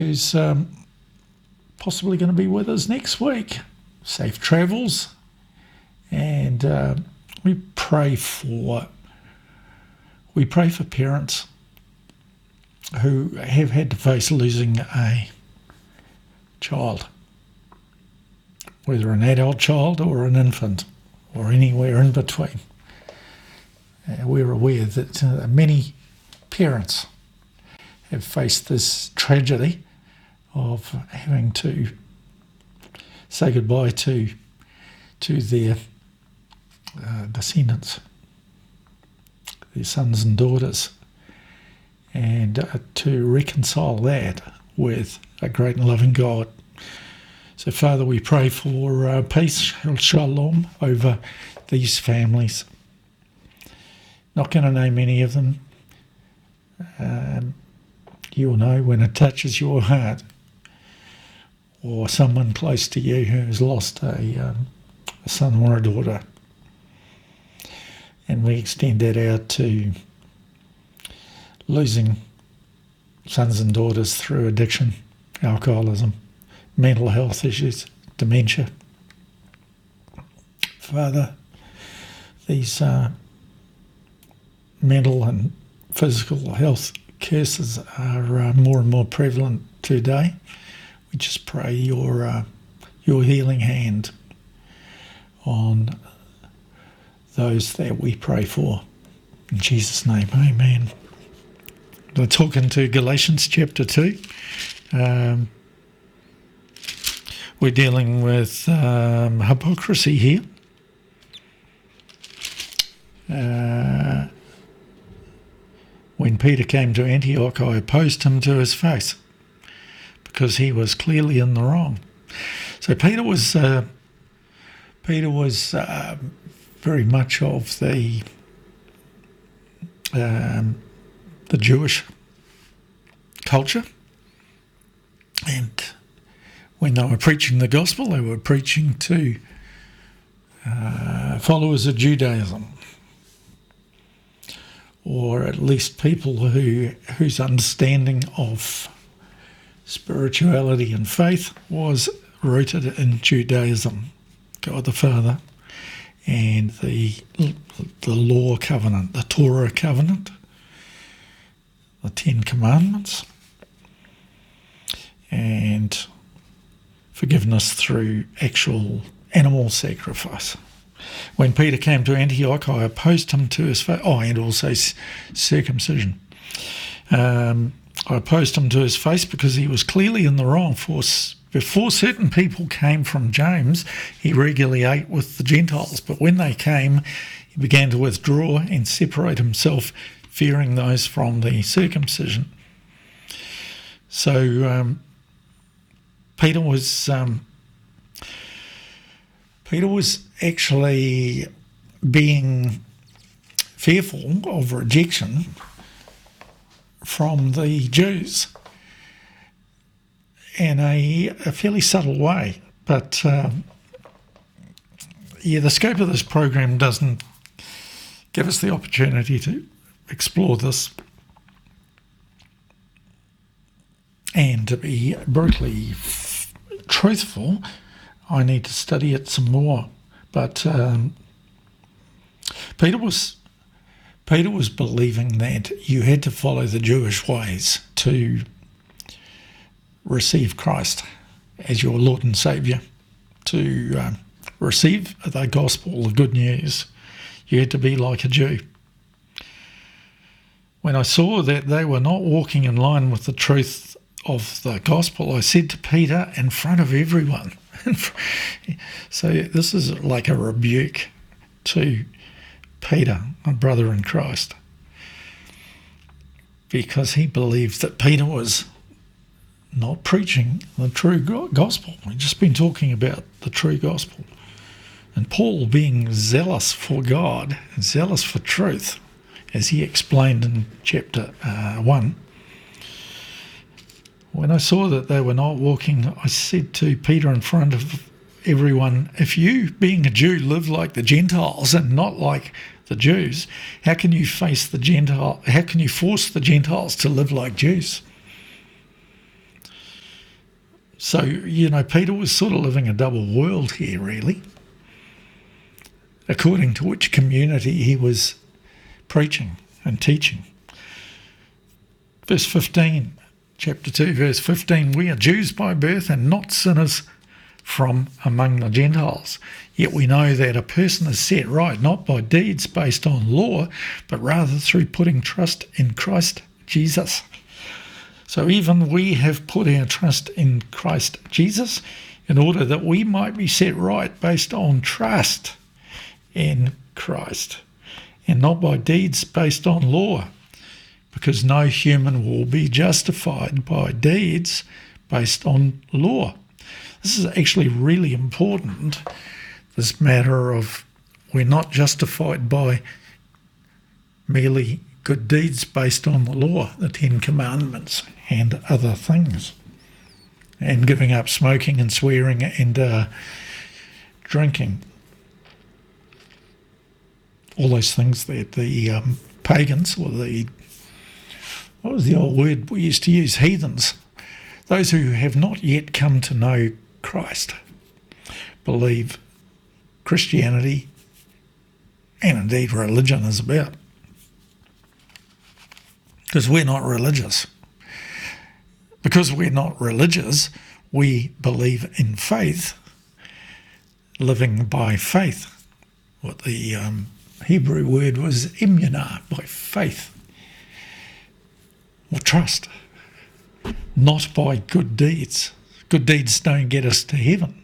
who's possibly going to be with us next week. Safe travels, and we pray for parents who have had to face losing a child, whether an adult child or an infant or anywhere in between. We're aware that many parents have faced this tragedy of having to say goodbye to their descendants, their sons and daughters, and to reconcile that with a great and loving God. So, Father, we pray for peace, shalom, over these families. Not going to name any of them. You'll know when it touches your heart, or someone close to you who has lost a son or a daughter. And we extend that out to losing sons and daughters through addiction, alcoholism, mental health issues, dementia. Father, these mental and physical health curses are more and more prevalent today. We just pray your healing hand on those that we pray for. In Jesus' name, amen. We're talking to Galatians chapter 2. We're dealing with hypocrisy here. When Peter came to Antioch, I opposed him to his face, because he was clearly in the wrong. So Peter was very much of the Jewish culture, and when they were preaching the gospel, they were preaching to followers of Judaism, or at least people whose understanding of spirituality and faith was rooted in Judaism, God the Father, and the law covenant, the Torah covenant, the Ten Commandments, and forgiveness through actual animal sacrifice. When Peter came to Antioch, I opposed him to his face. Oh, and also circumcision. I opposed him to his face because he was clearly in the wrong. Before certain people came from James, he regularly ate with the Gentiles. But when they came, he began to withdraw and separate himself, fearing those from the circumcision. So Peter was actually being fearful of rejection from the Jews in a fairly subtle way. But the scope of this program doesn't give us the opportunity to explore this. And to be brutally truthful, I need to study it some more. But Peter was believing that you had to follow the Jewish ways to receive Christ as your Lord and Saviour, to receive the gospel, the good news. You had to be like a Jew. When I saw that they were not walking in line with the truth of the gospel, I said to Peter in front of everyone. So this is like a rebuke to Peter, my brother in Christ, because he believed that Peter was not preaching the true gospel. We've just been talking about the true gospel. And Paul, being zealous for God, zealous for truth, as he explained in chapter 1, when I saw that they were not walking, I said to Peter in front of everyone, if you, being a Jew, live like the Gentiles and not like the Jews, how can you force the Gentiles to live like Jews? So, Peter was sort of living a double world here, really, according to which community he was preaching and teaching. Verse 15, chapter 2, verse 15, we are Jews by birth and not sinners from among the Gentiles. Yet we know that a person is set right not by deeds based on law, but rather through putting trust in Christ Jesus. So even we have put our trust in Christ Jesus in order that we might be set right based on trust in Christ and not by deeds based on law, because no human will be justified by deeds based on law. This is actually really important, this matter of we're not justified by merely good deeds based on the law, the Ten Commandments and other things, and giving up smoking and swearing and drinking. All those things that the pagans, or what was the old word we used to use, heathens, those who have not yet come to know Christ, believe Christianity and indeed religion is about. Because we're not religious. Because we're not religious, we believe in faith, living by faith. What the Hebrew word was emunah, by faith or trust, not by good deeds. Good deeds don't get us to heaven.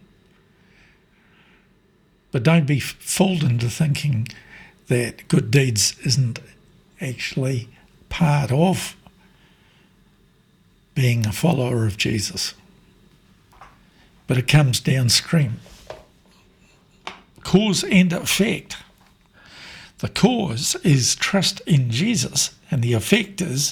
But don't be fooled into thinking that good deeds isn't actually part of being a follower of Jesus. But it comes downstream. Cause and effect. The cause is trust in Jesus, and the effect is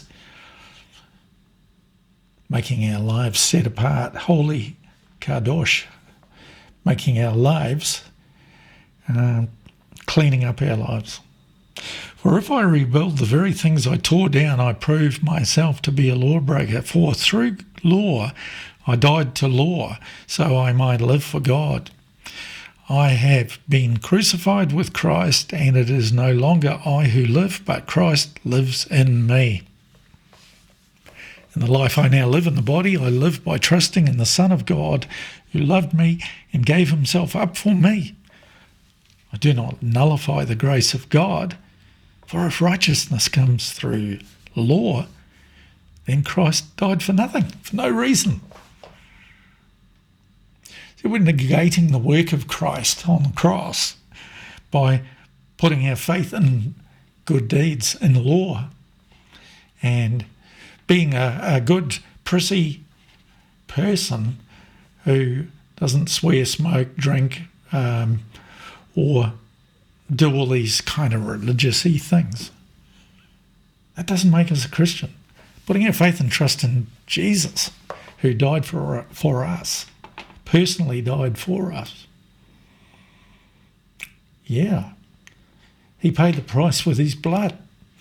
making our lives set apart, holy, kadosh, making our lives, cleaning up our lives. For if I rebuild the very things I tore down, I prove myself to be a lawbreaker. For through law I died to law, so I might live for God. I have been crucified with Christ, and it is no longer I who live, but Christ lives in me. In the life I now live in the body, I live by trusting in the Son of God, who loved me and gave himself up for me. I do not nullify the grace of God, for if righteousness comes through law, then Christ died for nothing, for no reason. So we're negating the work of Christ on the cross by putting our faith in good deeds, in law, and being a good, prissy person who doesn't swear, smoke, drink, or do all these kind of religious-y things. That doesn't make us a Christian. Putting our faith and trust in Jesus, who died for us, personally died for us. Yeah, he paid the price with his blood.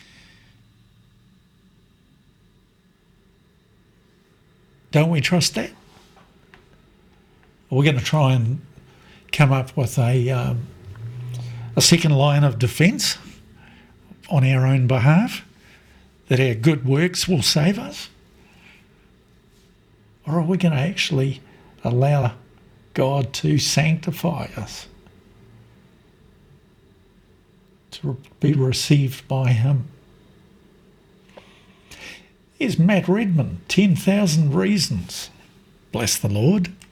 Don't we trust that? We're going to try and come up with a second line of defence on our own behalf, that our good works will save us? Or are we going to actually allow God to sanctify us, to be received by him? Here's Matt Redman, 10,000 Reasons. Bless the Lord.